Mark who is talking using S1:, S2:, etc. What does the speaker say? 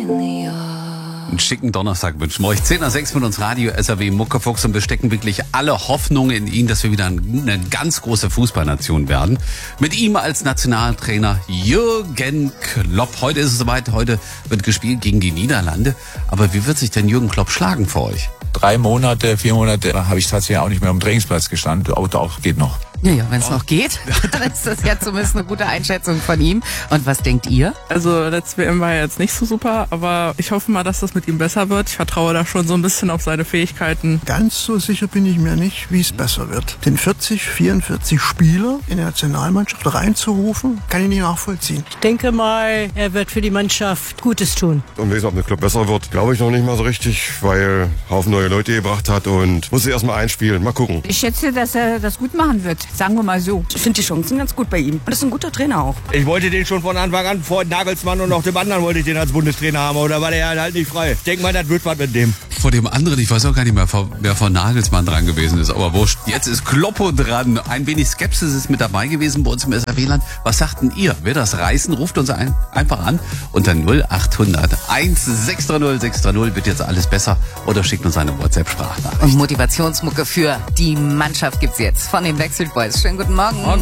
S1: Einen schicken Donnerstag wünschen wir euch. 10:06 mit uns Radio SAW Muckefuchs und wir stecken wirklich alle Hoffnungen in ihn, dass wir wieder eine ganz große Fußballnation werden. Mit ihm als Nationaltrainer Jürgen Klopp. Heute ist es soweit, heute wird gespielt gegen die Niederlande. Aber wie wird sich denn Jürgen Klopp schlagen für euch?
S2: 3 Monate, 4 Monate habe ich tatsächlich auch nicht mehr am Trainingsplatz gestanden. Aber auch geht noch.
S3: Ja, wenn es noch geht, dann ist das ja zumindest eine gute Einschätzung von ihm. Und was denkt ihr?
S4: Also letzte WM war ja jetzt nicht so super, aber ich hoffe mal, dass das mit ihm besser wird. Ich vertraue da schon so ein bisschen auf seine Fähigkeiten.
S5: Ganz so sicher bin ich mir nicht, wie es besser wird. Den 44 Spieler in der Nationalmannschaft reinzurufen, kann ich nicht nachvollziehen.
S6: Ich denke mal, er wird für die Mannschaft Gutes tun.
S7: Und wie es auf dem Club besser wird, glaube ich noch nicht mal so richtig, weil Haufen neue Leute gebracht hat und muss sich erstmal einspielen. Mal gucken.
S8: Ich schätze, dass er das gut machen wird. Sagen wir mal so.
S9: Ich finde die Chancen ganz gut bei ihm. Und ist ein guter Trainer auch.
S10: Ich wollte den schon von Anfang an, vor Nagelsmann und auch dem anderen wollte ich den als Bundestrainer haben. Oder war der halt nicht frei. Ich denke mal, das wird was mit dem.
S1: Vor dem anderen, ich weiß auch gar nicht mehr, wer von Nagelsmann dran gewesen ist, aber wurscht. Jetzt ist Kloppo dran. Ein wenig Skepsis ist mit dabei gewesen bei uns im SAW-Land. Was sagten ihr? Wird das reißen? Ruft uns einfach an unter 0800 1630 630. Wird jetzt alles besser? Oder schickt uns eine WhatsApp-Sprachnachricht.
S3: Und Motivationsmucke für die Mannschaft gibt's jetzt von den Backstreet Boys. Schönen guten Morgen.